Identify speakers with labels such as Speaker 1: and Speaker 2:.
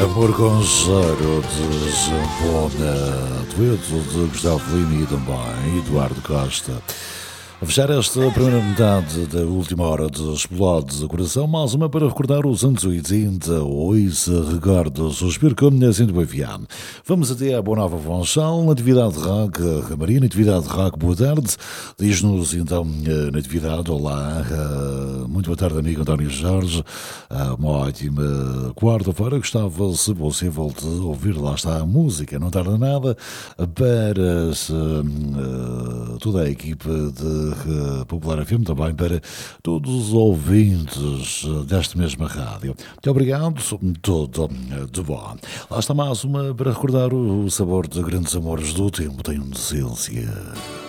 Speaker 1: Amor com zero de Zambona, dueto de Gustavo Lima e também Eduardo Costa. A fechar esta primeira metade da última hora de Explode do Coração, mais uma para recordar os anos 80, hoje recordo, suspiro como Nezinho do Aviano. Vamos até a Boa Nova Funchal, Natividade Rock, Maria Natividade Rock, boa tarde. Diz-nos então, Natividade, olá, muito boa tarde, amigo António Jorge, uma ótima quarta-feira, gostava, se possível, de ouvir, lá está a música, não tarda nada, para toda a equipe de Popular FM, também para todos os ouvintes desta mesma rádio. Muito obrigado, tudo de bom. Lá está mais uma para recordar o sabor de grandes amores do tempo, tem um decência.